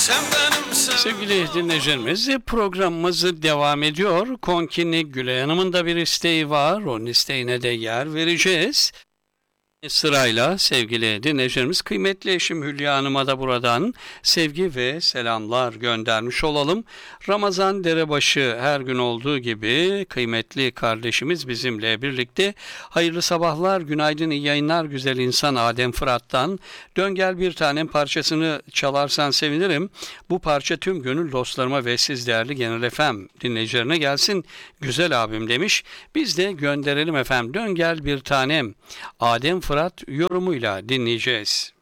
Sevgili dinleyicilerimiz, programımız devam ediyor. Konkini Gülay Hanım'ın da bir isteği var. Onun isteğine de yer vereceğiz. Sırayla sevgili dinleyicilerimiz, kıymetli eşim Hülya Hanım'a da buradan sevgi ve selamlar göndermiş olalım. Ramazan Derebaşı her gün olduğu gibi kıymetli kardeşimiz bizimle birlikte. Hayırlı sabahlar, günaydın, iyi yayınlar güzel insan Adem Fırat'tan. Dön gel bir tanem parçasını çalarsan sevinirim. Bu parça tüm gönül dostlarıma ve siz değerli Genel FM dinleyicilerine gelsin güzel abim demiş. Biz de gönderelim efendim. Dön gel bir tanem. Adem Fırat yorumuyla dinleyeceğiz.